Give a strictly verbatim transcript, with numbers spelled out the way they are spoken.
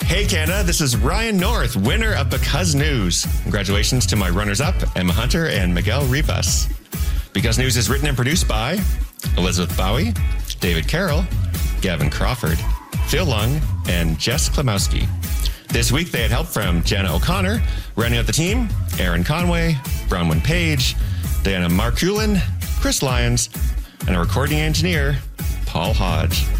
Hey Canada, this is Ryan North, winner of Because News. Congratulations to my runners-up, Emma Hunter and Miguel Rivas. Because News is written and produced by Elizabeth Bowie, David Carroll, Gavin Crawford, Phil Lung, and Jess Klimowski. This week they had help from Jenna O'Connor, rounding out the team, Aaron Conway, Bronwyn Page, Diana Markulin, Chris Lyons, and a recording engineer, Paul Hodge.